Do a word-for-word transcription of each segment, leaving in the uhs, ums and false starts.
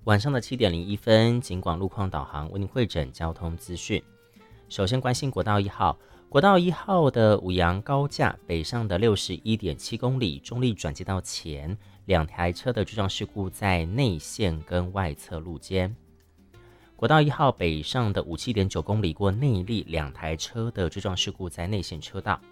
晚上的七点零一分，警广路况导航为您汇整交通资讯。首先关心国道一号，国道一号的五杨高架北上的六十一点七公里，中立转接道前两台车的追撞事故在内线跟外侧路肩。国道一号北上的五十七点九公里过内坜，两台车的追撞事故在内线车道。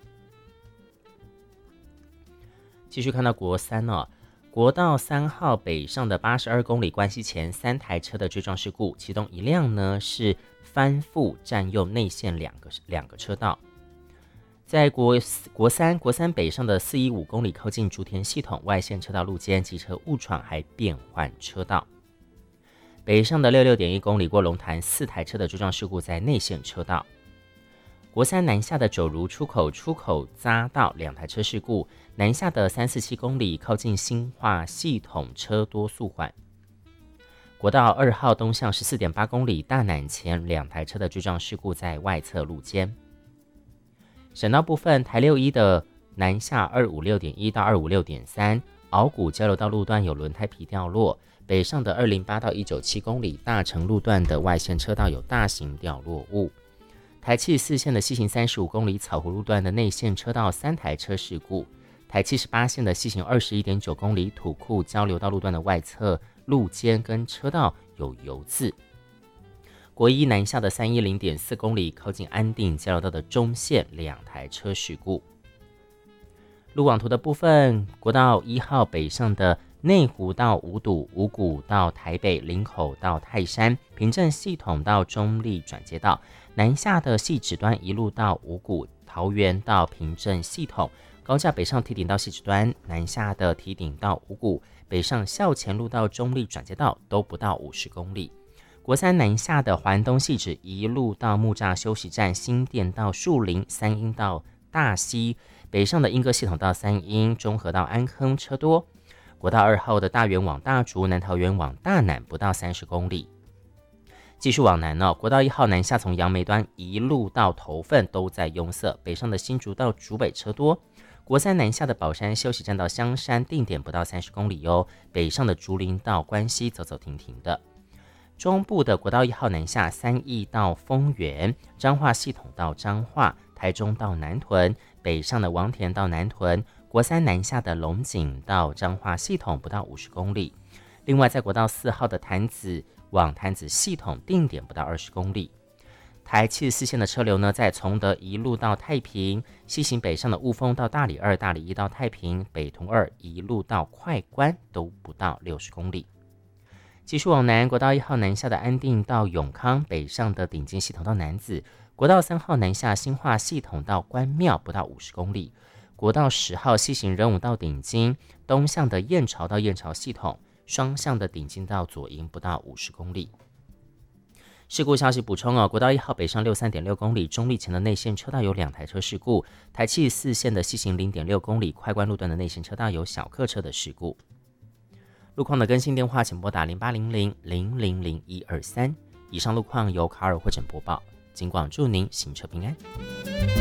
继续看到国三哦。国道三号北上的八十二公里关系前三台车的追撞事故，其中一辆呢是翻覆占用内线两个两个车道。在国国三国三北上的四十一公里靠近竹田系统外线车道路肩，机车误闯还变换车道。北上的六十六点一公里过龙潭，四台车的追撞事故在内线车道。国三南下的九如出口出口匝道两台车事故，南下的三十七公里靠近新化系统车多速缓。国道二号东向十四点八公里大南前两台车的追撞事故在外侧路肩。省道部分，台六一的南下二五六点一到二五六点三，鳌谷交流道路段有轮胎皮掉落，北上的二零八到一九七公里大成路段的外线车道有大型掉落物。台七十四线的西行三十五公里草湖路段的内线车道三台车事故，台七十八线的西行二十一点九公里土库交流道路段的外侧路肩跟车道有油渍。国一南下的三一零点四公里靠近安定交流道的中线两台车事故。路网图的部分，国道一号北上的内湖到五堵，五股到台北，林口到泰山，平镇系统到中立转接道，南下的汐止端一路到五股，桃园到平镇系统，高架北上堤顶到汐止端，南下的堤顶到五股，北上校前路到中立转接道都不到五十公里。国三南下的环东汐止一路到木栅休息站，新店到树林，三鹰到大溪，北上的莺歌系统到三鹰，中和到安坑车多。国道二号的大园往大竹，南桃园往大南不到三十公里。继续往南哦，国道一号南下从杨梅端一路到头份都在拥塞，北上的新竹到竹北车多。国三南下的宝山休息站到香山定点不到三十公里哦，北上的竹林到关西走走停停的。中部的国道一号南下三义到丰原，彰化系统到彰化，台中到南屯，北上的王田到南屯，国三南下的龙井到彰化系统不到五十公里。另外在国道四号的潭子往潭子系统定点不到二十公里。台七十四线的车流呢，在崇德一路到太平，西行北上的雾峰到大里二，大里一到太平，北屯二一路到快关都不到六十公里。继续往南，国道一号南下的安定到永康，北上的顶尖系统到楠梓，国道三号南下新化系统到关庙不到五十公里。国道十号西行仁武到顶金，东向的燕巢到燕巢系统，双向的顶金到左营不到五十公里。事故消息补充哦，国道一号北上六十三点六公里，中立前的内线车道有两台车事故，台七十四线的西行零点六公里，快关路段的内线车道有小客车的事故。路况的更新电话，请拨打零八零零零零零一二三。以上路况由卡尔汇整播报，警广祝您行车平安。